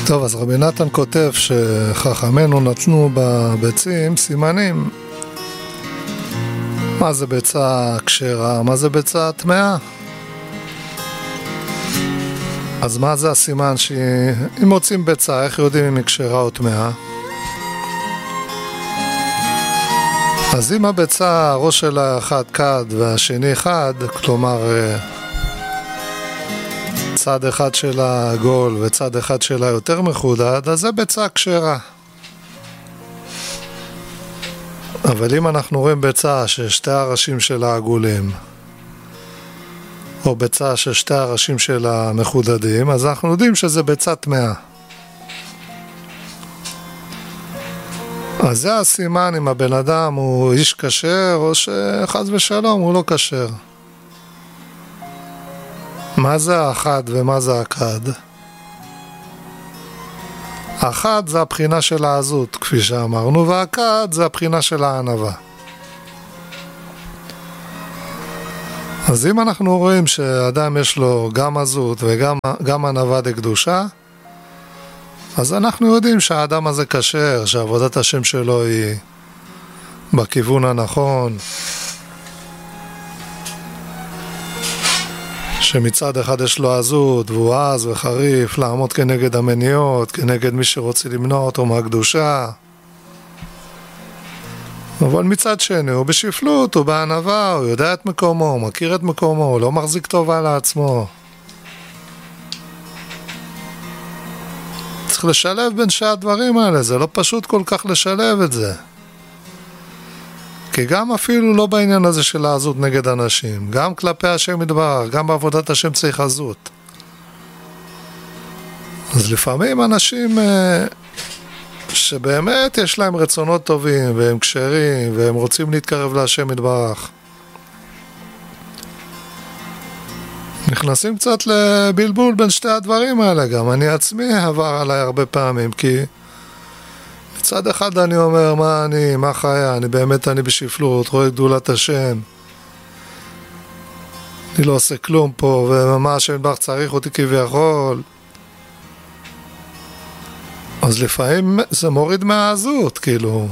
טוב, אז רבי נתן כותב שחכמינו נתנו בביצים סימנים. מה זה ביצה כשרה? מה זה ביצה טמאה? אז מה זה הסימן שאם מוצאים ביצה, איך יודעים אם היא כשרה או טמאה? אז אם הביצה, הראש שלה אחד קד והשני חד, כלומר צד אחד שלה עגול וצד אחד שלה יותר מחודד, אז זה ביצה כשרה. אבל אם אנחנו רואים ביצה ששתי הראשים שלה עגולים, או ביצה ששתי הראשים שלה מחודדים, אז אנחנו יודעים שזה ביצה טמאה. אז זה הסימן אם הבן אדם הוא איש כשר או שחס ושלום הוא לא כשר. מה זה האחד ומה זה הכד? האחד זה הבחינה של העזות, כפי שאמרנו, והכד זה הבחינה של הענווה. אז אם אנחנו רואים שאדם יש לו גם עזות וגם ענווה דקדושה, אז אנחנו יודעים שהאדם הזה כשר, שעבודת השם שלו היא בכיוון הנכון, שמצד אחד יש לו עזות והוא עז וחריף לעמוד כנגד המניעות, כנגד מי שרוצה למנוע אותו מהקדושה, אבל מצד שני הוא בשפלות, הוא בענווה, הוא יודע את מקומו, הוא מכיר את מקומו, הוא לא מחזיק טובה לעצמו. צריך לשלב בין שני הדברים האלה, זה לא פשוט כל כך לשלב את זה. כי גם אפילו לא בעניין הזה של העזות נגד אנשים, גם כלפי השם יתברך, גם בעבודת השם צריך עזות. אז לפעמים אנשים שבאמת יש להם רצונות טובים והם כשרים והם רוצים להתקרב להשם יתברך, נכנסים קצת לבלבול בין שתי הדברים האלה. גם אני עצמי עבר עליי הרבה פעמים, כי מצד אחד אני אומר מה חיה, אני בשפלות, רואה גדולת השם, אני לא עושה כלום פה, ומה השם יתברך צריך אותי כביכול. אז לפעמים זה מוריד מהעזות, כאילו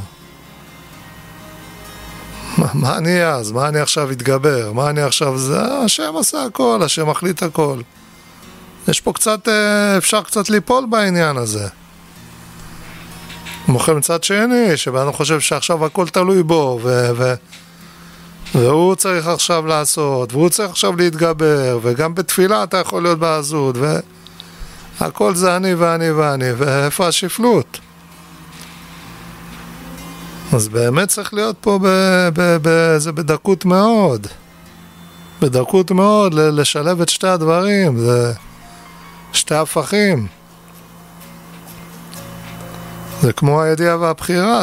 מה אני אז? מה אני עכשיו אתגבר? מה אני עכשיו זה? השם עושה הכל, השם מחליט הכל. יש פה קצת, אפשר קצת ליפול בעניין הזה. מוכן מצד שני, שבאנו חושב שעכשיו הכל תלוי בו, והוא צריך עכשיו לעשות, והוא צריך עכשיו להתגבר, וגם בתפילה אתה יכול להיות בעזות, והכל זה אני ואני ואני, ואיפה השפלות? אז באמת צריך להיות פה זה בדקות מאוד. בדקות מאוד לשלב את שתי הדברים, זה שתי הפכים. זה כמו הידיעה והבחירה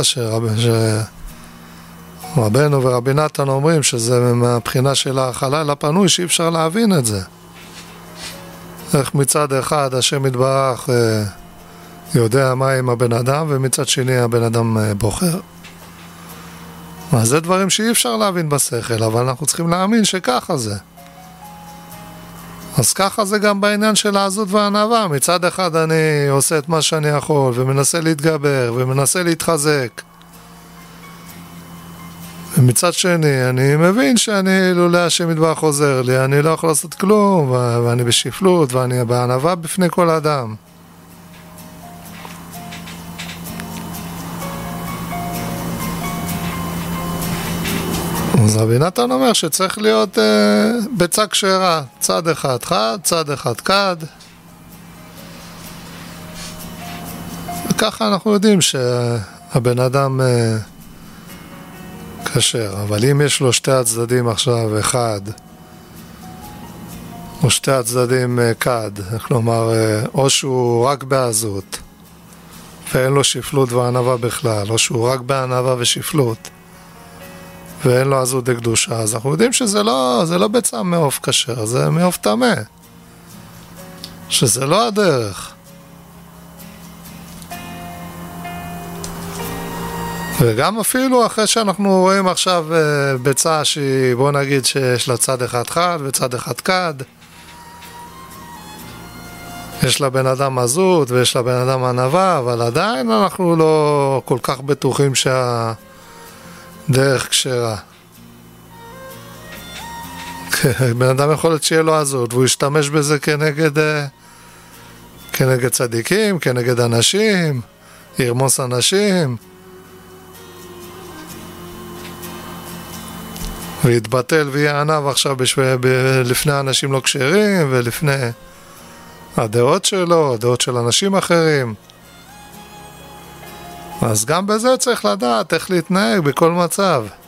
שרבנו ורבי נתן אומרים שזה מהבחינה של החלל הפנוי שאי אפשר להבין את זה. איך מצד אחד השם יתברך יודע מה עם הבן אדם, ומצד שני הבן אדם בוחר. אז זה דברים שאי אפשר להבין בשכל, אבל אנחנו צריכים להאמין שככה זה. אז ככה זה גם בעניין של העזות והענווה. מצד אחד אני עושה את מה שאני יכול, ומנסה להתגבר, ומנסה להתחזק. ומצד שני אני מבין שאני לולא השם יתברך עוזר לי, אני לא יכול לעשות כלום, ואני בשפלות, ואני בענווה בפני כל אדם. אז רבי נתן אומר שצריך להיות ביצה כשרה, צד אחד חד, צד אחד כד. וככה אנחנו יודעים שהבן אדם כשר. אבל אם יש לו שתי הצדדים עכשיו אחד, או שתי הצדדים כד, כלומר או שהוא רק בעזות ואין לו שפלות וענווה בכלל, או שהוא רק בענווה ושפלות ואין לו עזות דקדושה, אז אנחנו יודעים שזה לא ביצה מעוף כשר, זה מעוף טמא, שזה לא הדרך. וגם אפילו אחרי שאנחנו רואים עכשיו ביצה שהיא, בוא נגיד שיש לה צד אחד חד וצד אחד כד, יש לבן אדם עזות ויש לבן אדם ענווה, אבל עדיין אנחנו לא כל כך בטוחים שהדרך כשרה. בן אדם יכול להיות שיהיה לו עזות, והוא ישתמש בזה כנגד צדיקים, כנגד אנשים, ירמוס אנשים, ויתבטל ויהיה ענב עכשיו לפני אנשים לא כשרים ולפני הדעות שלו, הדעות של אנשים אחרים. אז גם בזה צריך לדעת איך להתנהג בכל מצב.